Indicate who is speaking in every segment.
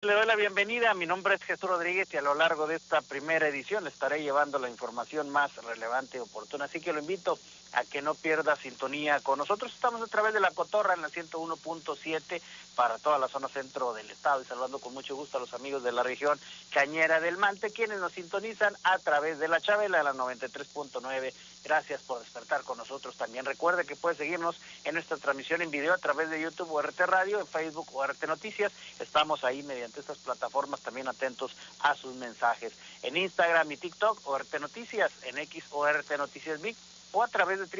Speaker 1: le doy la bienvenida. Mi nombre es Jesús Rodríguez y a lo largo de esta primera edición estaré llevando la información más relevante y oportuna. Así que lo invito a que no pierda sintonía con nosotros. Estamos a través de La Cotorra en la 101.7 para toda la zona centro del estado y saludando con mucho gusto a los amigos de la región Cañera del Mante, quienes nos sintonizan a través de La Chabela, la 93.9. Gracias por despertar con nosotros. También recuerde que puede seguirnos en nuestra transmisión en video a través de YouTube o RT Radio, en Facebook o RT Noticias. Estamos ahí mediante estas plataformas también atentos a sus mensajes. En Instagram y TikTok, ORT Noticias, en X o RT Noticias Big, o a través de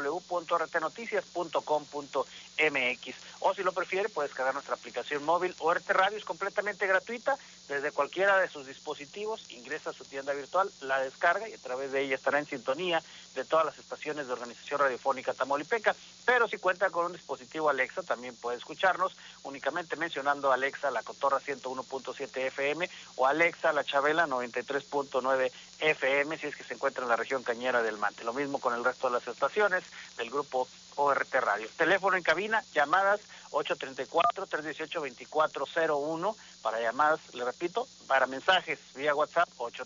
Speaker 1: www.rtnoticias.com.mx, o si lo prefiere puede descargar nuestra aplicación móvil. ORT Radio es completamente gratuita desde cualquiera de sus dispositivos. Ingresa a su tienda virtual, la descarga y a través de ella estará en sintonía de todas las estaciones de Organización Radiofónica Tamaulipeca. Pero si cuenta con un dispositivo Alexa, también puede escucharnos únicamente mencionando Alexa La Cotorra 101.7 FM o Alexa La Chabela 93.9 FM si es que se encuentra en la región Cañera del Mante. Lo mismo con el resto de las estaciones del grupo ORT Radio. Teléfono en cabina, llamadas 834-318-2401 para llamadas, le repito, para mensajes vía WhatsApp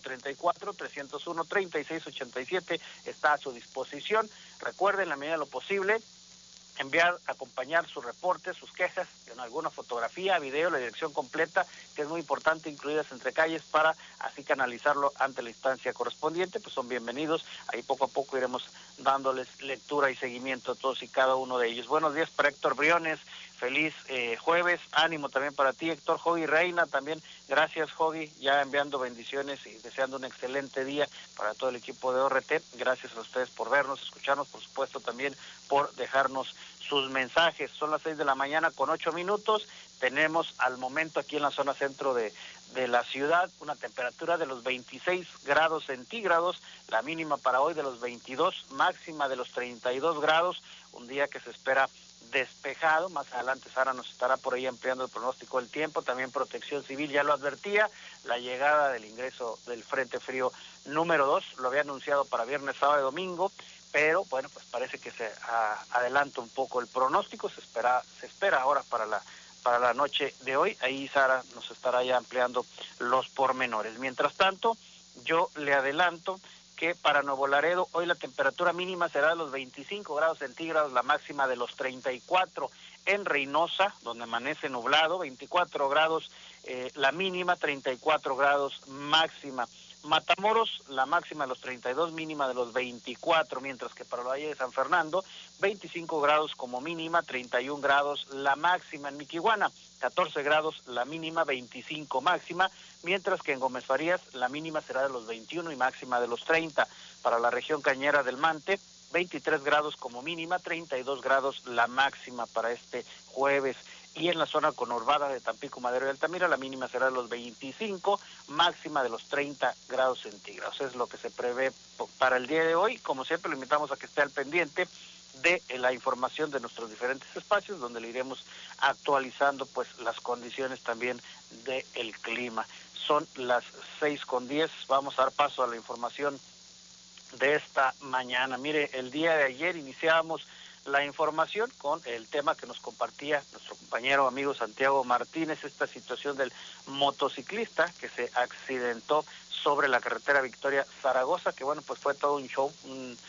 Speaker 1: 834-301-3687 está a su disposición. Recuerden, en la medida de lo posible, acompañar sus reportes, sus quejas, en alguna fotografía, video, la dirección completa, que es muy importante, incluidas entre calles, para así canalizarlo ante la instancia correspondiente. Pues son bienvenidos. Ahí poco a poco iremos dándoles lectura y seguimiento a todos y cada uno de ellos. Buenos días para Héctor Briones. Feliz jueves, ánimo también para ti, Héctor. Jogi Reina también, gracias Jogi, ya enviando bendiciones y deseando un excelente día para todo el equipo de ORT. Gracias a ustedes por vernos, escucharnos, por supuesto también por dejarnos sus mensajes. Son las 6 de la mañana con 8 minutos. Tenemos al momento aquí en la zona centro de la ciudad una temperatura de los 26 grados centígrados, la mínima para hoy de los 22, máxima de los 32 grados, un día que se espera despejado. Más adelante Sara nos estará por ahí ampliando el pronóstico del tiempo. También Protección Civil ya lo advertía, la llegada del ingreso del Frente Frío número 2, lo había anunciado para viernes, sábado y domingo, pero bueno, pues parece que se adelanta un poco el pronóstico. Se espera ahora para la noche de hoy. Ahí Sara nos estará ya ampliando los pormenores. Mientras tanto, yo le adelanto que para Nuevo Laredo hoy la temperatura mínima será de los 25 grados centígrados, la máxima de los 34. En Reynosa, donde amanece nublado, 24 grados la mínima, 34 grados máxima. Matamoros, la máxima de los 32, mínima de los 24, mientras que para el Valle de San Fernando, 25 grados como mínima, 31 grados la máxima. En Miquihuana, 14 grados la mínima, 25 máxima, mientras que en Gómez Farías la mínima será de los 21 y máxima de los 30. Para la región Cañera del Mante, 23 grados como mínima, 32 grados la máxima para este jueves. Y en la zona conurbada de Tampico, Madero y Altamira, la mínima será de los 25, máxima de los 30 grados centígrados. Es lo que se prevé para el día de hoy. Como siempre, lo invitamos a que esté al pendiente de la información de nuestros diferentes espacios, donde le iremos actualizando pues las condiciones también del clima. Son las 6:10, vamos a dar paso a la información de esta mañana. Mire, el día de ayer iniciábamos la información con el tema que nos compartía nuestro compañero amigo Santiago Martínez, esta situación del motociclista que se accidentó sobre la carretera Victoria-Zaragoza, que bueno, pues fue todo un show,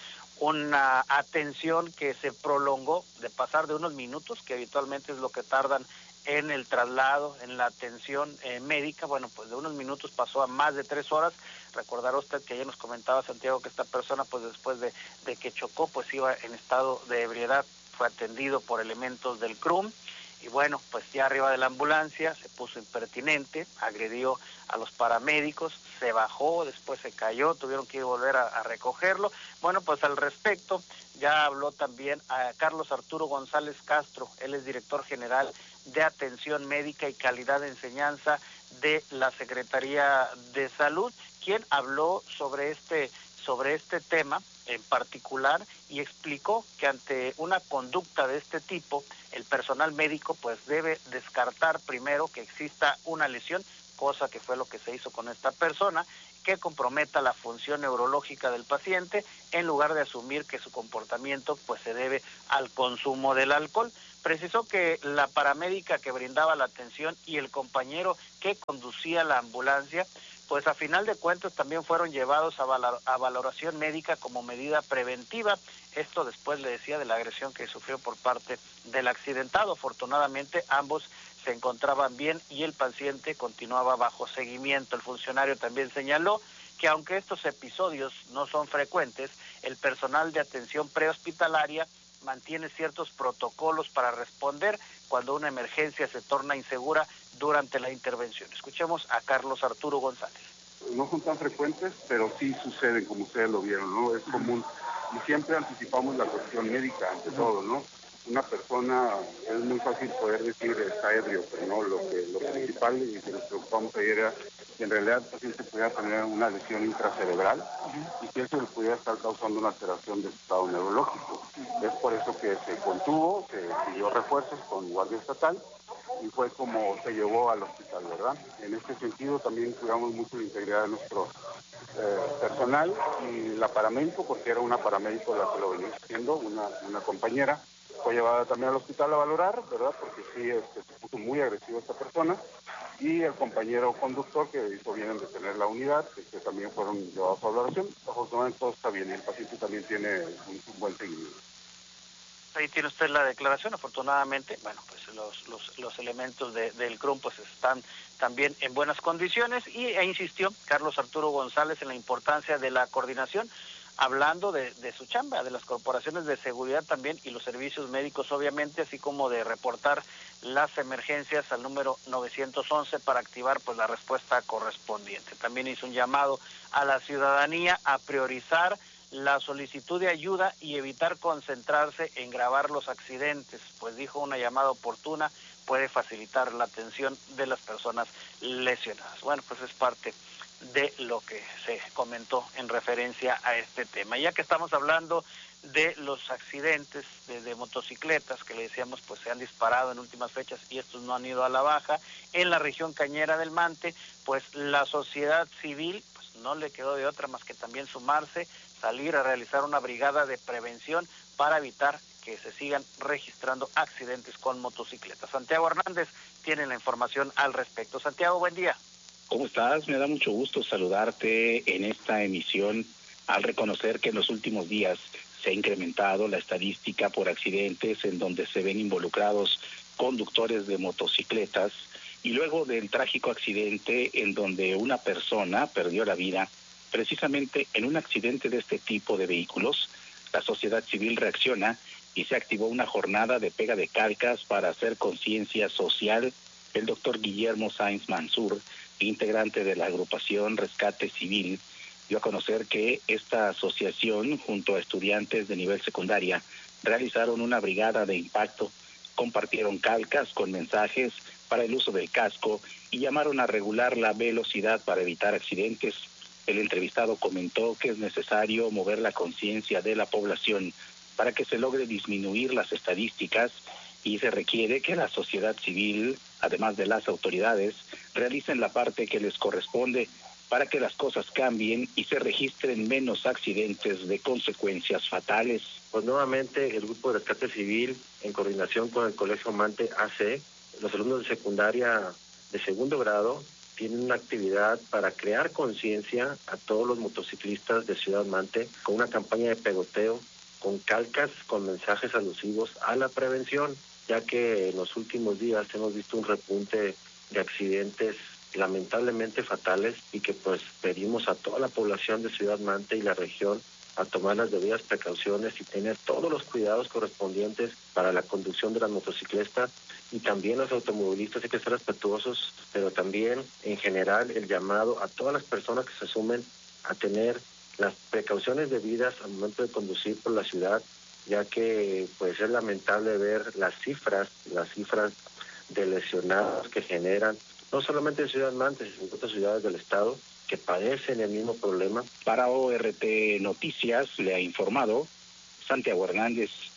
Speaker 1: una atención que se prolongó de pasar de unos minutos, que habitualmente es lo que tardan en el traslado, en la atención médica. Bueno, pues de unos minutos pasó a más de 3 horas. Recordará usted que ayer nos comentaba Santiago que esta persona, pues después de que chocó, pues iba en estado de ebriedad, fue atendido por elementos del CRUM, y bueno, pues ya arriba de la ambulancia se puso impertinente, agredió a los paramédicos, se bajó, después se cayó, tuvieron que volver a recogerlo. Bueno, pues al respecto ya habló también a Carlos Arturo González Castro, él es director general de Atención Médica y Calidad de Enseñanza de la Secretaría de Salud, quien habló sobre este tema en particular y explicó que ante una conducta de este tipo, el personal médico pues debe descartar primero que exista una lesión, cosa que fue lo que se hizo con esta persona, que comprometa la función neurológica del paciente, en lugar de asumir que su comportamiento pues se debe al consumo del alcohol. Precisó que la paramédica que brindaba la atención y el compañero que conducía la ambulancia, pues a final de cuentas también fueron llevados a valoración médica como medida preventiva. Esto después, le decía, de la agresión que sufrió por parte del accidentado. Afortunadamente ambos se encontraban bien y el paciente continuaba bajo seguimiento. El funcionario también señaló que aunque estos episodios no son frecuentes, el personal de atención prehospitalaria mantiene ciertos protocolos para responder cuando una emergencia se torna insegura durante la intervención. Escuchemos a Carlos Arturo González.
Speaker 2: No son tan frecuentes, pero sí suceden, como ustedes lo vieron, ¿no? Es común. Y siempre anticipamos la cuestión médica ante todo, ¿no? Una persona, es muy fácil poder decir está ebrio, pero no, lo principal y que nos preocupamos ayer era que en realidad el paciente pudiera tener una lesión intracerebral y que eso le pudiera estar causando una alteración de su estado neurológico. Es por eso que se contuvo, se pidió refuerzos con Guardia Estatal y fue como se llevó al hospital, ¿verdad? En este sentido también cuidamos mucho la integridad de nuestro personal y la paramédico, porque era una paramédico la que lo venía haciendo, una compañera, fue llevada también al hospital a valorar, ¿verdad? Porque sí, se puso muy agresivo esta persona, y el compañero conductor que hizo bien en detener la unidad, que también fueron llevados a valoración. Afortunadamente todo está bien y el paciente también tiene un buen seguimiento.
Speaker 1: Ahí tiene usted la declaración. Afortunadamente, bueno, pues los elementos del CRUM pues están también en buenas condiciones e insistió Carlos Arturo González en la importancia de la coordinación, hablando de su chamba, de las corporaciones de seguridad también y los servicios médicos obviamente, así como de reportar las emergencias al número 911 para activar pues la respuesta correspondiente. También hizo un llamado a la ciudadanía a priorizar la solicitud de ayuda y evitar concentrarse en grabar los accidentes, pues dijo una llamada oportuna puede facilitar la atención de las personas lesionadas. Bueno, pues es parte de lo que se comentó en referencia a este tema. Ya que estamos hablando de los accidentes de motocicletas que le decíamos pues se han disparado en últimas fechas y estos no han ido a la baja, en la región cañera del Mante, pues la sociedad civil pues no le quedó de otra más que también sumarse, salir a realizar una brigada de prevención para evitar que se sigan registrando accidentes con motocicletas. Santiago Hernández tiene la información al respecto. Santiago, buen día.
Speaker 3: ¿Cómo estás? Me da mucho gusto saludarte en esta emisión al reconocer que en los últimos días se ha incrementado la estadística por accidentes en donde se ven involucrados conductores de motocicletas y luego del trágico accidente en donde una persona perdió la vida precisamente en un accidente de este tipo de vehículos. La sociedad civil reacciona y se activó una jornada de pega de calcas para hacer conciencia social. El doctor Guillermo Sainz Mansur, integrante de la agrupación Rescate Civil, dio a conocer que esta asociación, junto a estudiantes de nivel secundaria, realizaron una brigada de impacto, compartieron calcas con mensajes para el uso del casco y llamaron a regular la velocidad para evitar accidentes. El entrevistado comentó que es necesario mover la conciencia de la población para que se logre disminuir las estadísticas y se requiere que la sociedad civil, además de las autoridades, realicen la parte que les corresponde para que las cosas cambien y se registren menos accidentes de consecuencias fatales.
Speaker 4: Pues nuevamente el Grupo de Rescate Civil, en coordinación con el Colegio Mante AC, los alumnos de secundaria de segundo grado, tienen una actividad para crear conciencia a todos los motociclistas de Ciudad Mante con una campaña de pegoteo, con calcas, con mensajes alusivos a la prevención, ya que en los últimos días hemos visto un repunte de accidentes lamentablemente fatales y que pues pedimos a toda la población de Ciudad Mante y la región a tomar las debidas precauciones y tener todos los cuidados correspondientes para la conducción de las motocicletas, y también los automovilistas hay que ser respetuosos, pero también en general el llamado a todas las personas que se sumen a tener las precauciones debidas al momento de conducir por la ciudad, ya que pues es lamentable ver las cifras de lesionados que generan, no solamente en Ciudad Mante, sino en otras ciudades del estado que padecen el mismo problema.
Speaker 3: Para ORT Noticias le ha informado Santiago Hernández.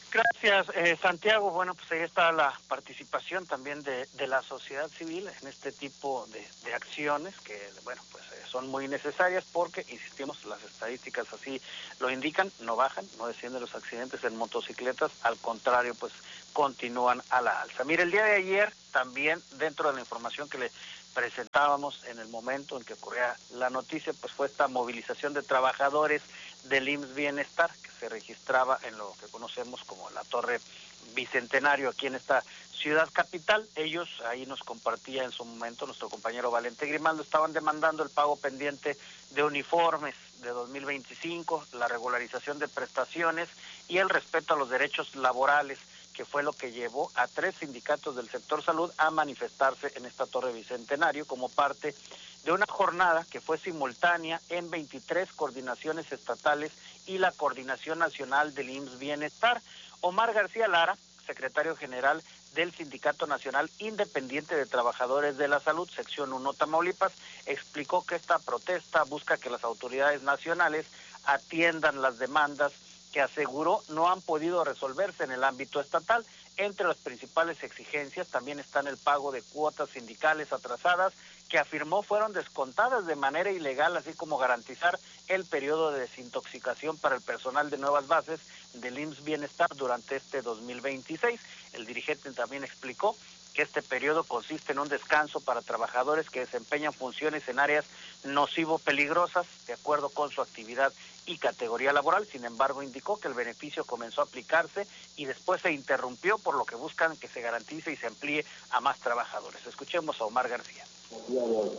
Speaker 1: Gracias, Santiago. Bueno, pues ahí está la participación también de la sociedad civil en este tipo de acciones que, bueno, pues son muy necesarias porque, insistimos, las estadísticas así lo indican, no bajan, no descienden los accidentes en motocicletas, al contrario, pues continúan a la alza. Mire, el día de ayer también, dentro de la información que le presentábamos en el momento en que ocurría la noticia, pues fue esta movilización de trabajadores del IMSS Bienestar que se registraba en lo que conocemos como la Torre Bicentenario aquí en esta ciudad capital. Ellos, ahí nos compartía en su momento nuestro compañero Valente Grimaldo, estaban demandando el pago pendiente de uniformes de 2025, la regularización de prestaciones y el respeto a los derechos laborales, que fue lo que llevó a 3 sindicatos del sector salud a manifestarse en esta Torre Bicentenario como parte de una jornada que fue simultánea en 23 coordinaciones estatales y la Coordinación Nacional del IMSS Bienestar. Omar García Lara, secretario general del Sindicato Nacional Independiente de Trabajadores de la Salud, sección 1 Tamaulipas, explicó que esta protesta busca que las autoridades nacionales atiendan las demandas que aseguró no han podido resolverse en el ámbito estatal. Entre las principales exigencias también están el pago de cuotas sindicales atrasadas, que afirmó fueron descontadas de manera ilegal, así como garantizar el periodo de desintoxicación para el personal de nuevas bases del IMSS Bienestar durante este 2026. El dirigente también explicó que este periodo consiste en un descanso para trabajadores que desempeñan funciones en áreas nocivo-peligrosas, de acuerdo con su actividad y categoría laboral. Sin embargo, indicó que el beneficio comenzó a aplicarse y después se interrumpió, por lo que buscan que se garantice y se amplíe a más trabajadores. Escuchemos a Omar García.
Speaker 5: El día de hoy.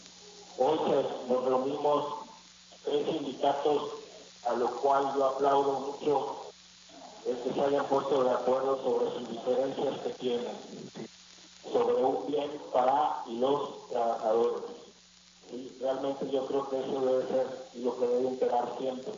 Speaker 5: Nos reunimos 3 sindicatos, a lo cual yo aplaudo mucho que se hayan puesto de acuerdo sobre sus diferencias que tienen, sobre un bien para y los trabajadores. Y realmente yo creo que eso debe ser lo que debe imperar siempre.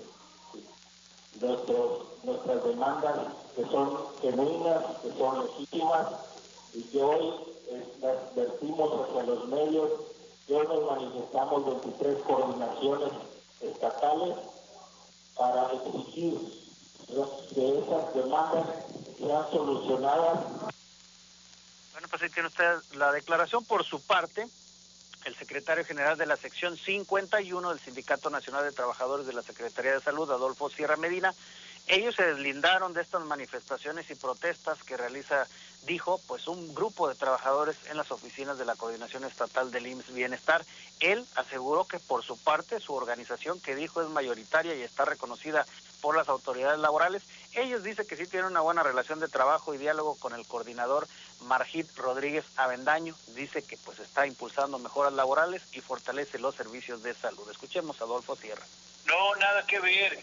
Speaker 5: Nuestras demandas, que son genuinas, que son legítimas, y que hoy las vertimos hacia los medios, que hoy nos manifestamos 23 coordinaciones estatales para exigir que esas demandas sean solucionadas.
Speaker 1: Bueno, pues ahí tiene usted la declaración. Por su parte, el secretario general de la sección 51 del Sindicato Nacional de Trabajadores de la Secretaría de Salud, Adolfo Sierra Medina, ellos se deslindaron de estas manifestaciones y protestas que realiza, dijo, pues un grupo de trabajadores en las oficinas de la Coordinación Estatal del IMSS Bienestar. Él aseguró que por su parte, su organización, que dijo es mayoritaria y está reconocida por las autoridades laborales, ellos dicen que sí tienen una buena relación de trabajo y diálogo con el coordinador Margit Rodríguez Avendaño. Dice que pues está impulsando mejoras laborales y fortalece los servicios de salud. Escuchemos a Adolfo Sierra.
Speaker 6: No, nada que ver.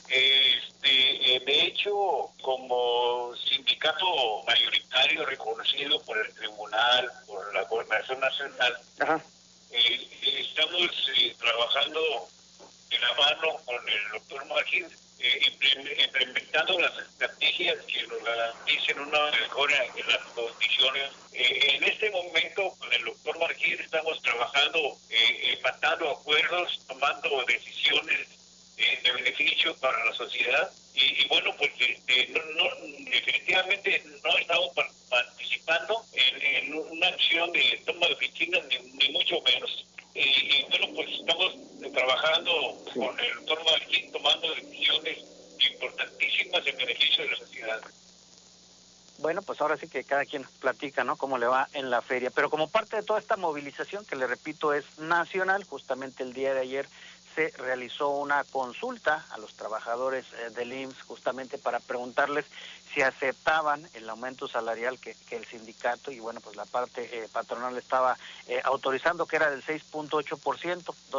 Speaker 6: De hecho, como sindicato mayoritario reconocido por el tribunal, por la Gobernación Nacional, estamos trabajando de la mano con el doctor Margit, implementando las estrategias que nos garanticen una mejora en las condiciones. En este momento, con el doctor Margit, estamos trabajando, empatando acuerdos, tomando decisiones de beneficio para la sociedad y bueno, pues definitivamente no estamos participando en una acción de toma de oficinas ni mucho menos. Y bueno, pues estamos trabajando con el doctor Marquín, tomando decisiones importantísimas en beneficio de la sociedad.
Speaker 1: Bueno, pues ahora sí que cada quien platica, ¿no?, cómo le va en la feria. Pero como parte de toda esta movilización, que le repito es nacional, justamente el día de ayer se realizó una consulta a los trabajadores del IMSS justamente para preguntarles si aceptaban el aumento salarial que el sindicato y bueno, pues la parte patronal estaba autorizando, que era del 6.8%,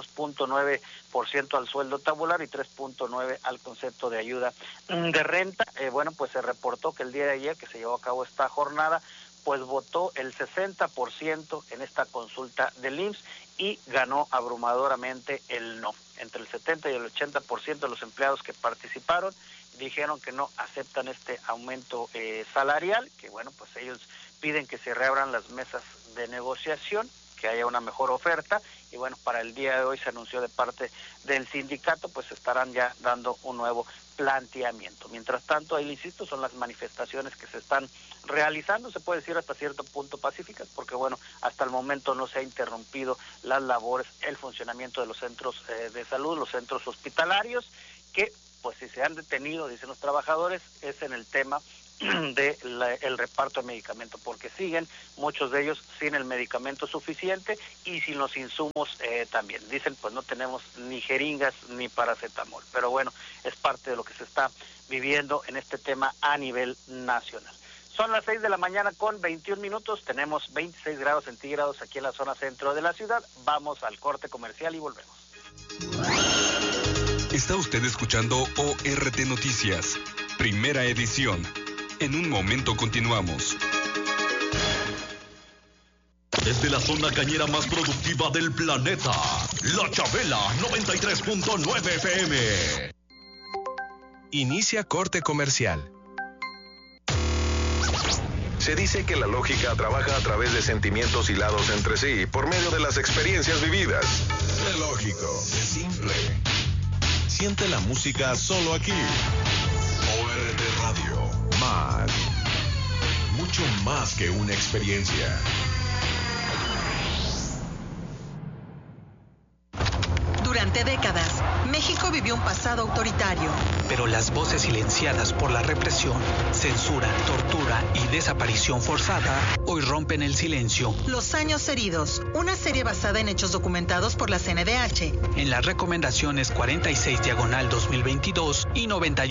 Speaker 1: 2.9% al sueldo tabular y 3.9% al concepto de ayuda de renta. Bueno, pues se reportó que el día de ayer que se llevó a cabo esta jornada, pues votó el 60% en esta consulta del IMSS y ganó abrumadoramente el no. Entre el 70 y el 80% de los empleados que participaron dijeron que no aceptan este aumento salarial, que bueno, pues ellos piden que se reabran las mesas de negociación, que haya una mejor oferta y bueno, para el día de hoy se anunció de parte del sindicato, pues estarán ya dando un nuevo planteamiento. Mientras tanto, ahí le insisto, son las manifestaciones que se están realizando, se puede decir hasta cierto punto pacíficas, porque bueno, hasta el momento no se ha interrumpido las labores, el funcionamiento de los centros de salud, los centros hospitalarios, que pues si se han detenido, dicen los trabajadores, es en el tema el reparto de medicamentos, porque siguen muchos de ellos sin el medicamento suficiente y sin los insumos también. Dicen, pues no tenemos ni jeringas ni paracetamol, pero bueno, es parte de lo que se está viviendo en este tema a nivel nacional. Son las 6 de la mañana con 21 minutos, tenemos 26 grados centígrados aquí en la zona centro de la ciudad. Vamos al corte comercial y volvemos.
Speaker 7: Está usted escuchando ORT Noticias, primera edición. En un momento continuamos.
Speaker 8: Desde la zona cañera más productiva del planeta, La Chabela 93.9 FM.
Speaker 9: Inicia corte comercial.
Speaker 10: Se dice que la lógica trabaja a través de sentimientos hilados entre sí por medio de las experiencias vividas.
Speaker 9: Es lógico, es simple. Siente la música solo aquí. ORT Radio. Más. Mucho más que una experiencia.
Speaker 11: Durante décadas, México vivió un pasado autoritario.
Speaker 12: Pero las voces silenciadas por la represión, censura, tortura y desaparición forzada hoy rompen el silencio.
Speaker 11: Los años heridos, una serie basada en hechos documentados por la CNDH.
Speaker 12: En las recomendaciones 46/2022 y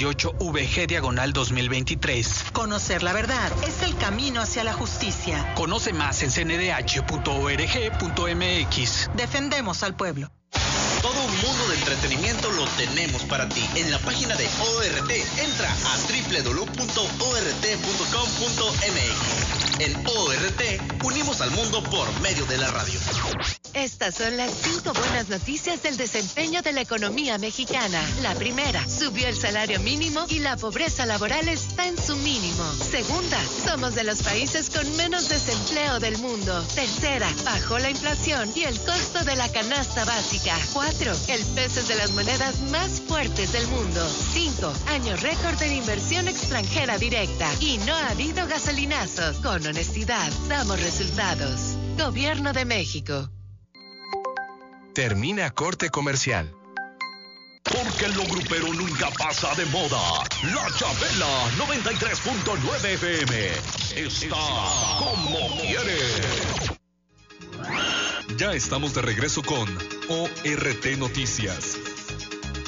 Speaker 12: 98/VG/2023.
Speaker 11: Conocer la verdad es el camino hacia la justicia.
Speaker 12: Conoce más en cndh.org.mx.
Speaker 11: Defendemos al pueblo.
Speaker 13: Todo un mundo de entretenimiento lo tenemos para ti. En la página de ORT, entra a www.ort.com.mx. En ORT, unimos al mundo por medio de la radio.
Speaker 14: Estas son las 5 buenas noticias del desempeño de la economía mexicana. La primera, subió el salario mínimo y la pobreza laboral está en su mínimo. Segunda, somos de los países con menos desempleo del mundo. Tercera, bajó la inflación y el costo de la canasta básica. 4, el peso es de las monedas más fuertes del mundo. 5, año récord de inversión extranjera directa. Y no ha habido gasolinazos. Con honestidad, damos resultados. Gobierno de México.
Speaker 9: Termina corte comercial.
Speaker 8: Porque lo grupero nunca pasa de moda. La Chabela 93.9 FM está como quiere.
Speaker 7: Ya estamos de regreso con ORT Noticias.